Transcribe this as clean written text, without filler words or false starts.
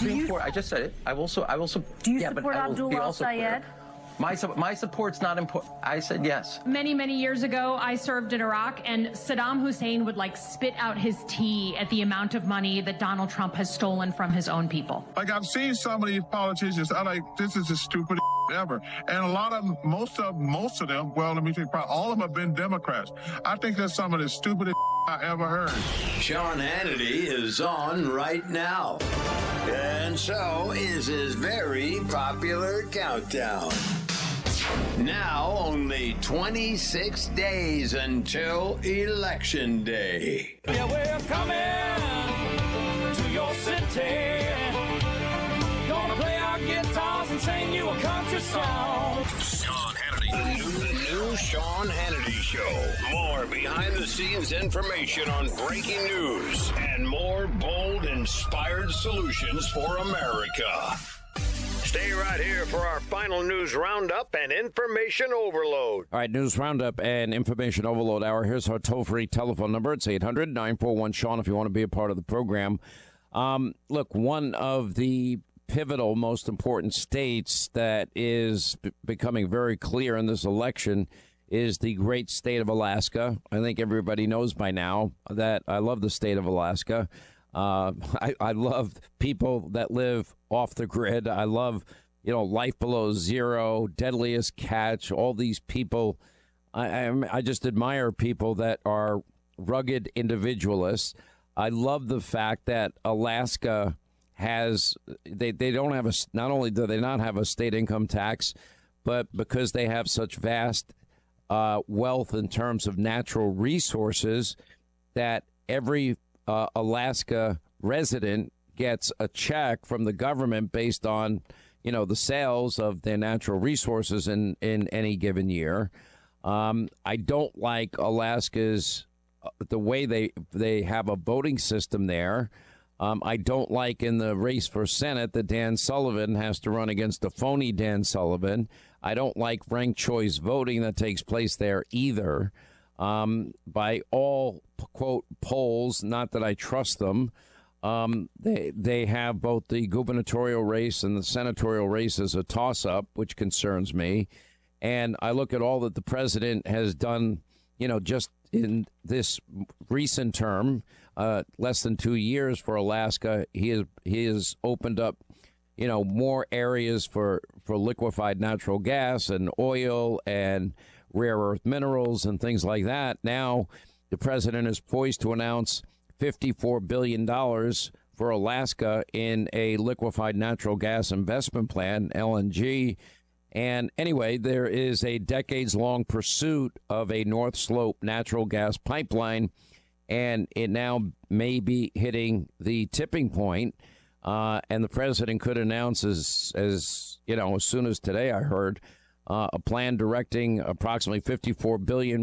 Supreme Court. I just said it. I will. Do you support Abdullah al-Sayed? My support's not important. I said yes. Many years ago, I served in Iraq, and Saddam Hussein would spit out his tea at the amount of money that Donald Trump has stolen from his own people. I've seen some of these politicians. This is the stupidest ever. And a lot of them, most of them, well, let me think, probably all of them have been Democrats. I think that's some of the stupidest I ever heard. Sean Hannity is on right now. And so is his very popular countdown. Now only 26 days until Election Day. Yeah, we're coming to your city. Gonna play our guitars and sing you a country song. Sean Hannity. The new Sean Hannity Show. More behind-the-scenes information on breaking news and more bold, inspired solutions for America. Stay right here for our final news roundup and information overload. All right, news roundup and information overload hour. Here's our toll-free telephone number. It's 800-941-SEAN if you want to be a part of the program. Look, one of the pivotal, most important states that is becoming very clear in this election is the great state of Alaska. I think everybody knows by now that I love the state of Alaska. I love people that live off the grid. I love, life below zero, deadliest catch, all these people. I just admire people that are rugged individualists. I love the fact that Alaska has, they don't have not only do they not have a state income tax, but because they have such vast wealth in terms of natural resources that every Alaska resident gets a check from the government based on, the sales of their natural resources in any given year. I don't like Alaska's the way they have a voting system there. I don't like in the race for Senate that Dan Sullivan has to run against a phony Dan Sullivan. I don't like ranked choice voting that takes place there either. By all, quote, polls, not that I trust them, they have both the gubernatorial race and the senatorial race as a toss-up, which concerns me. And I look at all that the president has done, just in this recent term, less than 2 years for Alaska. He has opened up, more areas for liquefied natural gas and oil and rare earth minerals and things like that. Now, the president is poised to announce $54 billion for Alaska in a liquefied natural gas investment plan, LNG. And anyway, there is a decades-long pursuit of a North Slope natural gas pipeline, and it now may be hitting the tipping point. And the president could announce as soon as today, I heard, a plan directing approximately $54 billion